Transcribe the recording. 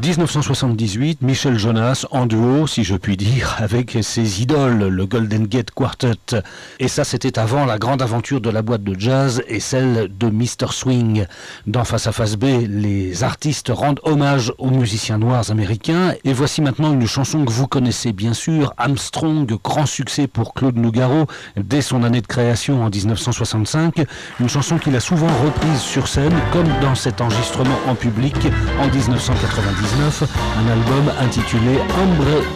1978, Michel Jonas en duo, si je puis dire, avec ses idoles, le Golden Gate Quartet. Et ça, c'était avant la grande aventure de la boîte de jazz et celle de Mr. Swing. Dans Face à Face B, les artistes rendent hommage aux musiciens noirs américains. Et voici maintenant une chanson que vous connaissez bien sûr, Armstrong, grand succès pour Claude Nougaro dès son année de création en 1965. Une chanson qu'il a souvent reprise sur scène, comme dans cet enregistrement en public en 1999, un album intitulé Hombre